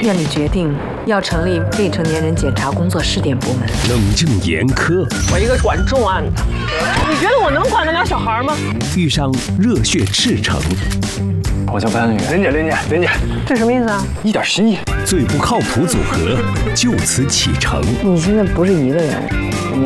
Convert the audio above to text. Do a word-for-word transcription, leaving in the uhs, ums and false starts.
院里决定要成立未成年人检查工作试点部门。 冷静严苛， 我一个管重案的，你觉得我能管得了小孩吗？ 遇上热血赤诚， 我叫班宇，林姐，林姐，林姐， 这什么意思啊？ 一点心意。 最不靠谱组合就此启程。 你现在不是一个人。